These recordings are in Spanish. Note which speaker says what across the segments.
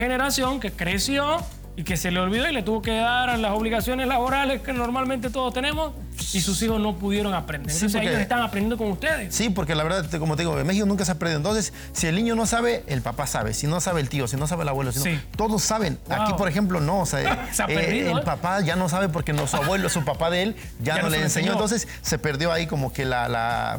Speaker 1: generación que creció y que se le olvidó y le tuvo que dar las obligaciones laborales que normalmente todos tenemos y sus hijos no pudieron aprender. Entonces ellos están aprendiendo con ustedes.
Speaker 2: Sí, porque la verdad, como te digo, en México nunca se aprende. Entonces, si el niño no sabe, el papá sabe. Si no sabe el tío, si no sabe el abuelo, todos saben. Wow. Aquí, por ejemplo, no. O sea, el papá ya no sabe porque su abuelo, su papá de él, ya no le enseñó. Entonces, se perdió ahí como que la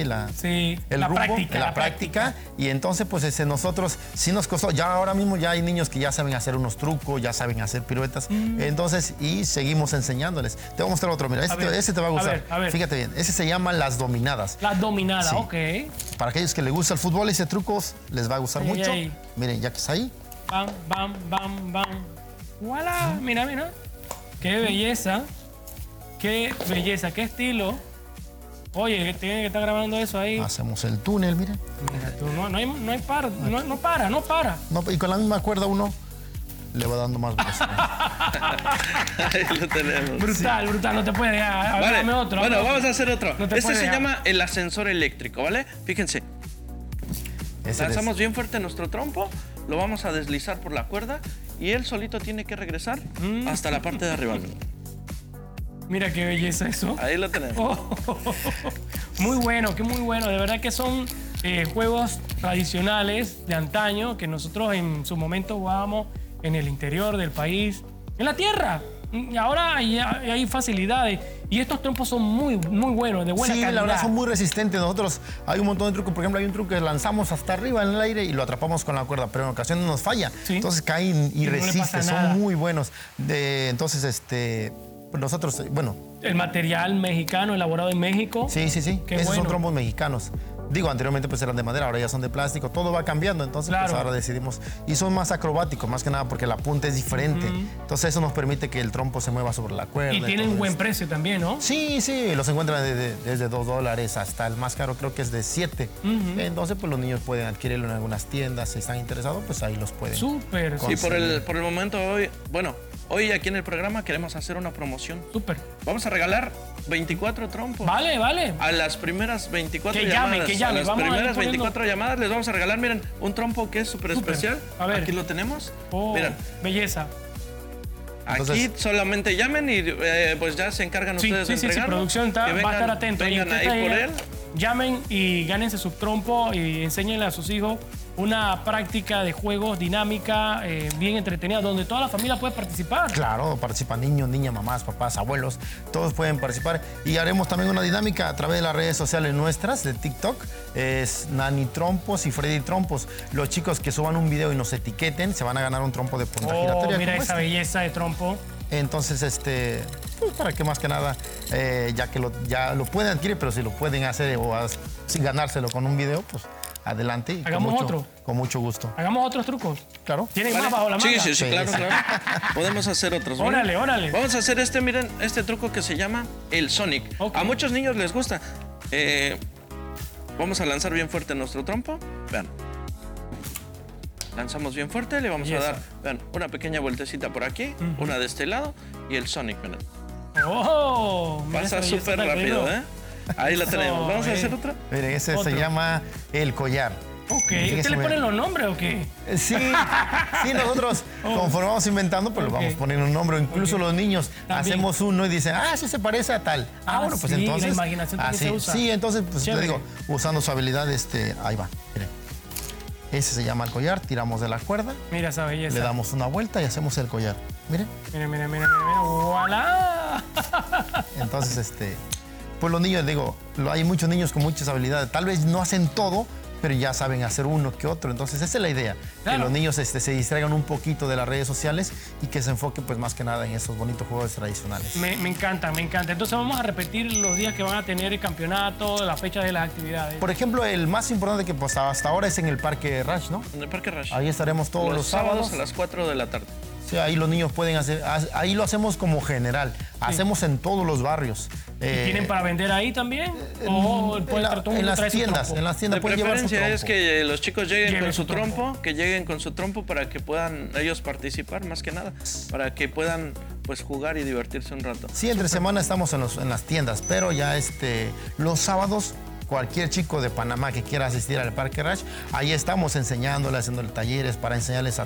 Speaker 2: práctica. Y entonces, pues nosotros sí nos costó. Ya ahora mismo ya hay niños que ya saben hacer unos trucos, ya saben hacer piruetas. Entonces, y seguimos enseñándoles. Te voy a mostrar otro. Mira, ese te va a gustar.
Speaker 1: A ver.
Speaker 2: Fíjate bien, ese se llama las dominadas.
Speaker 1: Las dominadas,
Speaker 2: sí.
Speaker 1: Ok.
Speaker 2: Para aquellos que les gusta el fútbol, ese truco les va a gustar mucho. Miren, ya que está ahí.
Speaker 1: Bam, bam, bam, bam. ¡Voilà! Mira. Qué belleza. Qué belleza, qué estilo. Oye, tiene que estar grabando eso ahí.
Speaker 2: Hacemos el túnel, miren.
Speaker 1: Mira tú, no para.
Speaker 2: No, y con la misma cuerda uno le va dando más velocidad.
Speaker 3: Ahí lo tenemos.
Speaker 1: Brutal, no te puedes dejar. Háblame otro.
Speaker 3: Bueno, vamos a hacer otro.
Speaker 1: No
Speaker 3: este se llama el ascensor eléctrico, ¿vale? Fíjense. Lanzamos bien fuerte nuestro trompo, lo vamos a deslizar por la cuerda y él solito tiene que regresar hasta la parte de arriba.
Speaker 1: Mira qué belleza eso.
Speaker 3: Ahí lo tenemos.
Speaker 1: Muy bueno. De verdad que son juegos tradicionales de antaño que nosotros en su momento jugábamos en el interior del país, en la tierra. Y ahora hay facilidades. Y estos trompos son muy buenos, de buena calidad. Sí, la verdad son
Speaker 2: muy resistentes. Nosotros hay un montón de trucos. Por ejemplo, hay un truco que lanzamos hasta arriba en el aire y lo atrapamos con la cuerda, pero en ocasiones nos falla. ¿Sí? Entonces caen y resisten. Son muy buenos. Entonces, nosotros, bueno...
Speaker 1: El material mexicano elaborado en México.
Speaker 2: Sí. Esos son trompos mexicanos. Digo, anteriormente pues eran de madera, ahora ya son de plástico. Todo va cambiando, entonces pues ahora decidimos... Y son más acróbaticos, más que nada porque la punta es diferente. Entonces eso nos permite que el trompo se mueva sobre la cuerda.
Speaker 1: Y tienen buen precio también, ¿no?
Speaker 2: Sí, los encuentran desde $2 hasta el más caro creo que es de $7. Entonces pues los niños pueden adquirirlo en algunas tiendas. Si están interesados, pues ahí los pueden.
Speaker 1: Súper.
Speaker 3: Sí, por el momento hoy aquí en el programa queremos hacer una promoción.
Speaker 1: Súper.
Speaker 3: Vamos a regalar 24 trompos.
Speaker 1: Vale.
Speaker 3: A las primeras 24 llamadas.
Speaker 1: Que llame.
Speaker 3: A las primeras 24 llamadas les vamos a regalar, miren, un trompo que es súper especial. A ver. Aquí lo tenemos. Miren.
Speaker 1: Belleza.
Speaker 3: Aquí solamente llamen y pues ya se encargan ustedes de entregarlo.
Speaker 1: Sí, producción va a estar atento.
Speaker 3: Vengan ahí por él.
Speaker 1: Llamen y gánense su trompo y enséñenle a sus hijos una práctica de juegos dinámica, bien entretenida, donde toda la familia puede participar.
Speaker 2: Claro, participan niños, niñas, mamás, papás, abuelos, todos pueden participar. Y haremos también una dinámica a través de las redes sociales nuestras, de TikTok. Es Nani Trompos y Freddy Trompos. Los chicos que suban un video y nos etiqueten se van a ganar un trompo de punta giratoria.
Speaker 1: Mira esa belleza de trompo.
Speaker 2: Entonces, pues para que más que nada, ya lo pueden adquirir, pero si lo pueden hacer sin ganárselo con un video, pues adelante.
Speaker 1: Hagamos otro.
Speaker 2: Con mucho gusto.
Speaker 1: Hagamos otros trucos.
Speaker 2: Claro.
Speaker 1: ¿Tienen más bajo la manga?
Speaker 3: Sí, claro. Podemos hacer otros.
Speaker 1: Órale.
Speaker 3: Vamos a hacer miren, este truco que se llama el Sonic. A muchos niños les gusta. Vamos a lanzar bien fuerte nuestro trompo. Vean. Lanzamos bien fuerte, le vamos a dar, vean, una pequeña vueltecita por aquí, una de este lado y el Sonic, miren. Pasa súper rápido, ¿eh? Ahí lo tenemos. ¿Vamos a hacer otro?
Speaker 2: Miren, ese se llama el collar.
Speaker 1: ¿Usted le ponen los nombres o qué?
Speaker 2: Sí, nosotros conforme vamos inventando, pues le vamos poniendo un nombre. Incluso los niños hacemos uno y dicen, sí se parece a tal. Bueno, pues entonces...
Speaker 1: la imaginación también se usa.
Speaker 2: Sí, entonces, pues le digo, usando su habilidad, ahí va, miren. Ese se llama el collar, tiramos de la cuerda.
Speaker 1: Mira esa belleza.
Speaker 2: Le damos una vuelta y hacemos el collar. Miren.
Speaker 1: Mira. ¡Voilá!
Speaker 2: Entonces, pues los niños, hay muchos niños con muchas habilidades. Tal vez no hacen todo, pero ya saben hacer uno que otro. Entonces, esa es la idea. Claro. Que los niños se distraigan un poquito de las redes sociales y que se enfoquen, pues, más que nada en esos bonitos juegos tradicionales.
Speaker 1: Me encanta. Entonces, vamos a repetir los días que van a tener el campeonato, las fechas de las actividades.
Speaker 2: Por ejemplo, el más importante que pues, hasta ahora es en el Parque Rush, ¿no?
Speaker 3: En el Parque Rush.
Speaker 2: Ahí estaremos todos los sábados.
Speaker 3: A las 4 de la tarde.
Speaker 2: Sí, ahí los niños pueden hacer, ahí lo hacemos como general, hacemos en todos los barrios.
Speaker 1: ¿Y tienen para vender ahí también?
Speaker 2: En las tiendas pueden llevar su trompo.
Speaker 3: La preferencia es que los chicos lleguen con su trompo, para que puedan ellos participar más que nada, para que puedan pues jugar y divertirse un rato.
Speaker 2: Sí, entre semana estamos en las tiendas, pero ya los sábados cualquier chico de Panamá que quiera asistir al Parque Rush, ahí estamos enseñándoles, haciendo talleres para enseñarles a